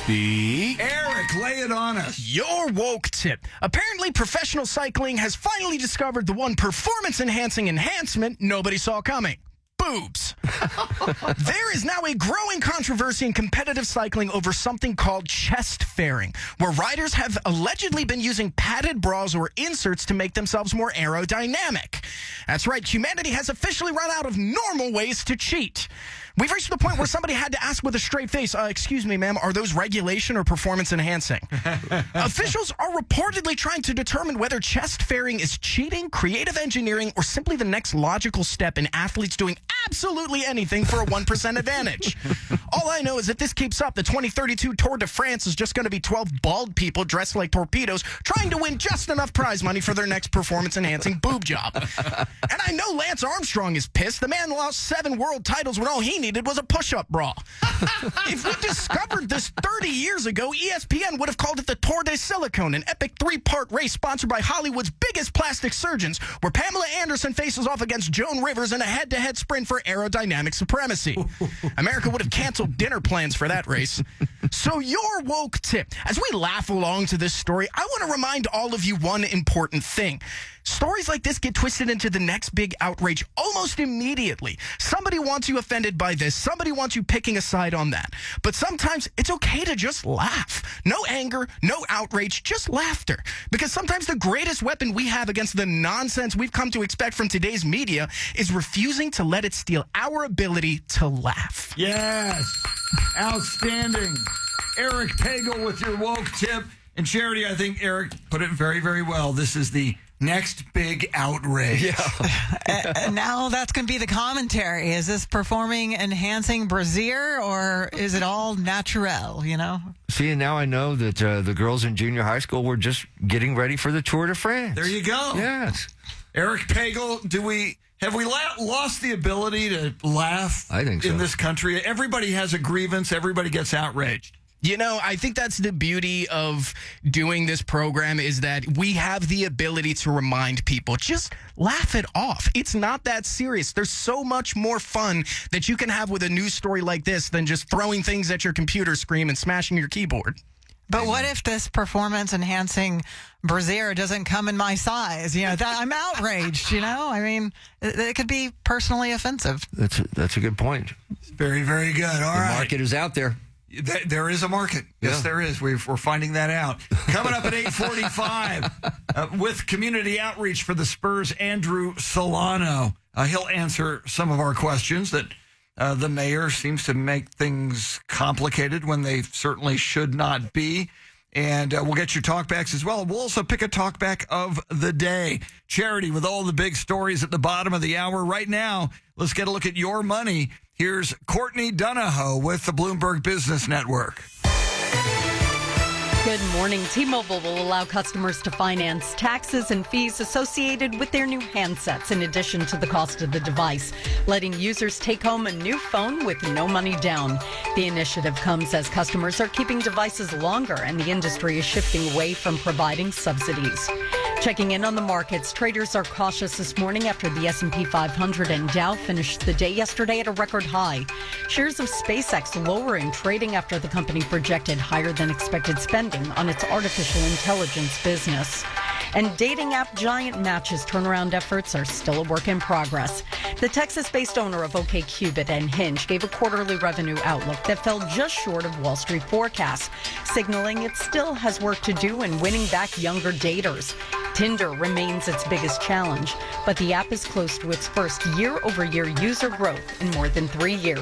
Speak. Eric, lay it on us. Your woke tip. Apparently, professional cycling has finally discovered the one performance-enhancing enhancement nobody saw coming. Boobs. There is now a growing controversy in competitive cycling over something called chest fairing, where riders have allegedly been using padded bras or inserts to make themselves more aerodynamic. That's right, humanity has officially run out of normal ways to cheat. We've reached the point where somebody had to ask with a straight face, excuse me, ma'am, are those regulation or performance enhancing? Officials are reportedly trying to determine whether chest fairing is cheating, creative engineering, or simply the next logical step in athletes doing absolutely anything for a 1% advantage. All I know is if this keeps up, the 2032 Tour de France is just going to be 12 bald people dressed like torpedoes trying to win just enough prize money for their next performance-enhancing boob job. And I know Lance Armstrong is pissed. The man lost 7 world titles when all he needed was a push-up bra. If we discovered this 30 years ago, ESPN would have called it the Tour de Silicone, an epic 3-part race sponsored by Hollywood's biggest plastic surgeons, where Pamela Anderson faces off against Joan Rivers in a head-to-head sprint for aerodynamic supremacy. America would have canceled dinner plans for that race. So your woke tip. As we laugh along to this story, I want to remind all of you one important thing. Stories like this get twisted into the next big outrage almost immediately. Somebody wants you offended by this. Somebody wants you picking a side on that. But sometimes it's okay to just laugh. No anger, no outrage, just laughter. Because sometimes the greatest weapon we have against the nonsense we've come to expect from today's media is refusing to let it steal our ability to laugh. Yes. Outstanding. Eric Pagel with your woke tip. And Charity, I think Eric put it very, very well. This is the next big outrage. Yeah. And now that's going to be the commentary. Is this performing enhancing brassiere or is it all natural, you know? See, and now I know that the girls in junior high school were just getting ready for the Tour de France. There you go. Yes. Eric Pagel, have we lost the ability to laugh I think so. in this country? Everybody has a grievance. Everybody gets outraged. You know, I think that's the beauty of doing this program is that we have the ability to remind people, just laugh it off. It's not that serious. There's so much more fun that you can have with a news story like this than just throwing things at your computer screen and smashing your keyboard. But what if this performance-enhancing brassiere doesn't come in my size? You know, I'm outraged, you know? I mean, it could be personally offensive. That's a good point. Very, very good. All right. The market is out there. There is a market. Yes, Yeah. there is. We're finding that out. Coming up at 8:45 with community outreach for the Spurs, Andrew Solano. He'll answer some of our questions that the mayor seems to make things complicated when they certainly should not be. And we'll get your talkbacks as well. We'll also pick a talkback of the day. Charity with all the big stories at the bottom of the hour. Right now, let's get a look at your money. Here's Courtney Donahoe with the Bloomberg Business Network. Good morning. T-Mobile will allow customers to finance taxes and fees associated with their new handsets in addition to the cost of the device, letting users take home a new phone with no money down. The initiative comes as customers are keeping devices longer and the industry is shifting away from providing subsidies. Checking in on the markets, traders are cautious this morning after the S&P 500 and Dow finished the day yesterday at a record high. Shares of SpaceX lowering, trading after the company projected higher than expected spending on its artificial intelligence business. And dating app giant Match's turnaround efforts are still a work in progress. The Texas-based owner of OkCupid and Hinge gave a quarterly revenue outlook that fell just short of Wall Street forecasts, signaling it still has work to do in winning back younger daters. Tinder remains its biggest challenge, but the app is close to its first year-over-year user growth in more than 3 years.